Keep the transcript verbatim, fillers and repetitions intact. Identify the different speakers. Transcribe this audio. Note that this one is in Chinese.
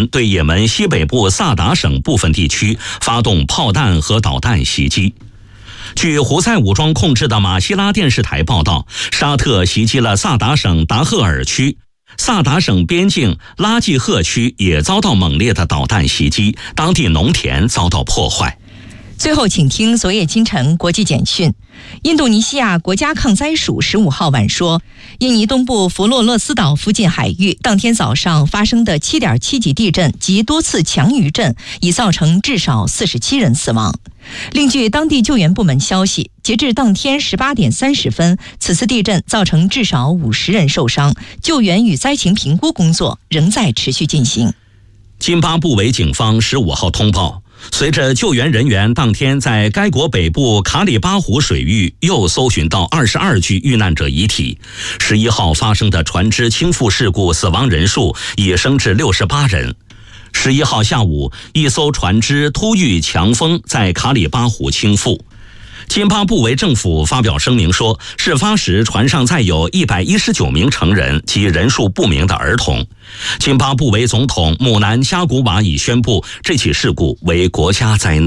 Speaker 1: 前对也门西北部萨达省部分地区发动炮弹和导弹袭击。据胡塞武装控制的马希拉电视台报道，沙特袭击了萨达省达赫尔区，萨达省边境拉季赫区也遭到猛烈的导弹袭击，当地农田遭到破坏。
Speaker 2: 最后请听昨夜今晨国际简讯。印度尼西亚国家抗灾署十五号晚说，印尼东部弗洛勒斯岛附近海域当天早上发生的 七点七 级地震及多次强余震已造成至少四十七人死亡。另据当地救援部门消息，截至当天十八点三十分，此次地震造成至少五十人受伤，救援与灾情评估工作仍在持续进行。
Speaker 1: 津巴布韦警方十五号通报，随着救援人员当天在该国北部卡里巴湖水域又搜寻到二十二具遇难者遗体，十一号发生的船只倾覆事故死亡人数已升至六十八人。十一号下午，一艘船只突遇强风在卡里巴湖倾覆。津巴布韦政府发表声明说，事发时船上载有一百一十九名成人及人数不明的儿童。津巴布韦总统姆南加古瓦已宣布这起事故为国家灾难。